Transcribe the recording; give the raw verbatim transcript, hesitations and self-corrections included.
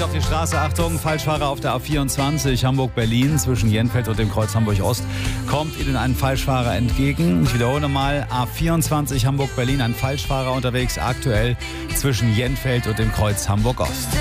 auf die Straße. Achtung, Falschfahrer auf der A vierundzwanzig Hamburg-Berlin zwischen Jenfeld und dem Kreuz Hamburg-Ost. Kommt Ihnen ein Falschfahrer entgegen? Ich wiederhole mal, A vierundzwanzig Hamburg-Berlin, ein Falschfahrer unterwegs aktuell zwischen Jenfeld und dem Kreuz Hamburg-Ost.